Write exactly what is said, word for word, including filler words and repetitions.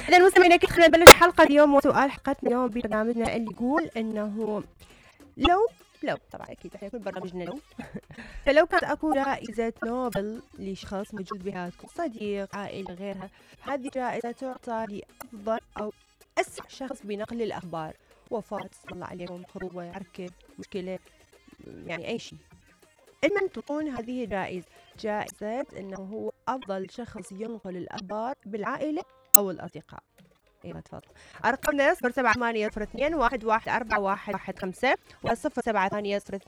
إذا المستمعين أكيد خلينا نبلش حلقة اليوم، وسؤال حلقتنا اليوم ببرنامجنا اللي يقول إنه لو لو طبعا أكيد إحنا كل برنامجنا لو فلو كانت أكو جائزة نوبل لشخص موجود بحياتكم، صديق، عائلة، غيرها، هذه جائزة تعطى لأفضل أو أسرع شخص بنقل الأخبار، وفاة، صلى الله عليكم، خطوبة، حركة، مشكلة، يعني أي شيء. لمن تكون هذه جائزة؟ جائزة إنه هو أفضل شخص ينقل الأخبار بالعائلة أو الأصدقاء. ايوه تفضل. ارقامنا صفر سبعة ثمانية صفر اثنين واحد واحد أربعة واحد واحد خمسة وصفر سبعة ثمانية صفر اثنين